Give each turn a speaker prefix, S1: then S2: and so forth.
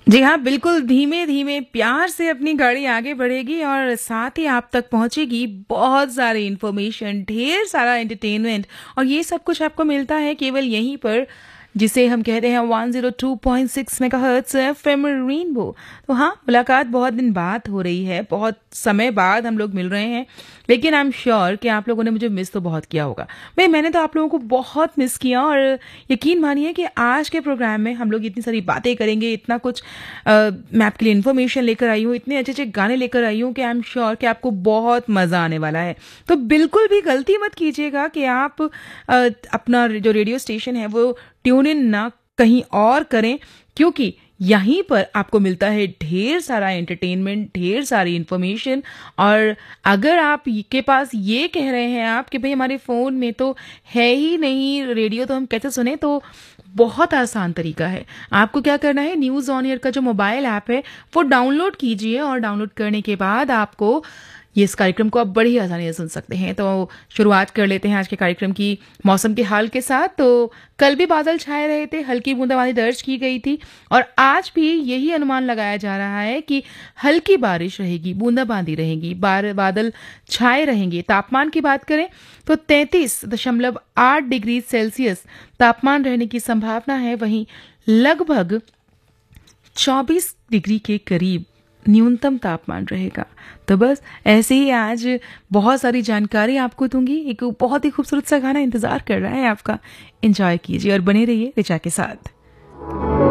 S1: जी हाँ, बिल्कुल धीमे-धीमे प्यार से अपनी गाड़ी आगे बढ़ेगी और साथ ही आप तक पहुँचेगी बहुत सारी इन्फॉर्मेशन, ढेर सारा एंटरटेनमेंट और ये सब कुछ आपको मिलता है केवल यहीं पर, जिसे हम कहते हैं 102.6 मेगाहर्ट्ज़ एफएम रेनबो। तो हाँ, मुलाकात बहुत दिन बाद हो रही है, बहुत समय बाद हम लोग मिल रहे हैं, लेकिन आई एम श्योर कि आप लोगों ने मुझे मिस तो बहुत किया होगा। मैंने तो आप लोगों को बहुत मिस किया और यकीन मानिए कि आज के प्रोग्राम में हम लोग इतनी सारी बातें करेंगे, इतना कुछ मैं आपके लिए इन्फॉर्मेशन लेकर आई हूँ, इतने अच्छे-अच्छे गाने लेकर आई हूँ कि आई एम श्योर कि आपको बहुत मज़ा आने वाला है। तो बिल्कुल भी गलती मत कीजिएगा कि आप अपना जो रेडियो स्टेशन है वो ट्यून इन ना कहीं और करें, क्योंकि यहीं पर आपको मिलता है ढेर सारा एंटरटेनमेंट, ढेर सारी इन्फॉर्मेशन। और अगर आप के पास ये कह रहे हैं आप कि भाई हमारे फ़ोन में तो है ही नहीं रेडियो, तो हम कैसे सुने, तो बहुत आसान तरीका है। आपको क्या करना है, न्यूज़ ऑन एयर का जो मोबाइल ऐप है वो डाउनलोड कीजिए और डाउनलोड करने के बाद आपको ये इस कार्यक्रम को आप बड़ी आसानी से सुन सकते हैं। तो शुरुआत कर लेते हैं आज के कार्यक्रम की मौसम के हाल के साथ। तो कल भी बादल छाए रहे थे, हल्की बूंदाबांदी दर्ज की गई थी और आज भी यही अनुमान लगाया जा रहा है कि हल्की बारिश रहेगी, बूंदाबांदी रहेगी, बादल छाए रहेंगे। तापमान की बात करें तो 33.8 डिग्री सेल्सियस तापमान रहने की संभावना है। वहीं लगभग 24 डिग्री के करीब न्यूनतम तापमान रहेगा। तो बस ऐसे ही आज बहुत सारी जानकारी आपको दूंगी। एक बहुत ही खूबसूरत सा गाना इंतजार कर रहा है आपका। एंजॉय कीजिए और बने रहिए ऋचा के साथ।